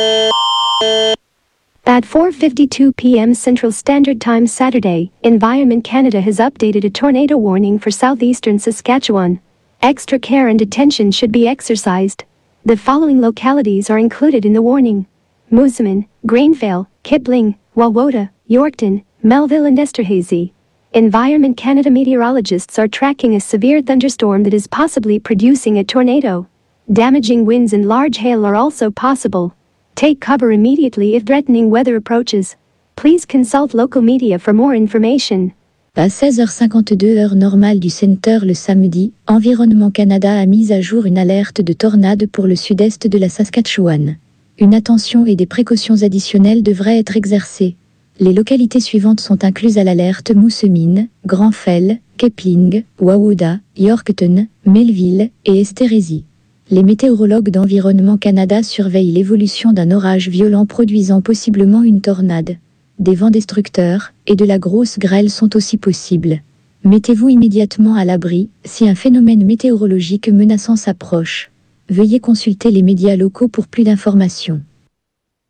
At 4:52 p.m. Central Standard Time Saturday, Environment Canada has updated a tornado warning for southeastern Saskatchewan. Extra care and attention should be exercised. The following localities are included in the warning: Moosomin, Grainvale, Kipling, Wawota, Yorkton, Melville and Esterhazy. Environment Canada meteorologists are tracking a severe thunderstorm that is possibly producing a tornado. Damaging winds and large hail are also possible. Take cover immediately if threatening weather approaches. Please consult local media for more information. À 16h52 heure normale du Centre le samedi, Environnement Canada a mis à jour une alerte de tornade pour le sud-est de la Saskatchewan. Une attention et des précautions additionnelles devraient être exercées. Les localités suivantes sont incluses à l'alerte: Moosomin, Granville, Kipling, Wawota, Yorkton, Melville et Esterhazy. Les météorologues d'Environnement Canada surveillent l'évolution d'un orage violent produisant possiblement une tornade. Des vents destructeurs et de la grosse grêle sont aussi possibles. Mettez-vous immédiatement à l'abri si un phénomène météorologique menaçant s'approche. Veuillez consulter les médias locaux pour plus d'informations.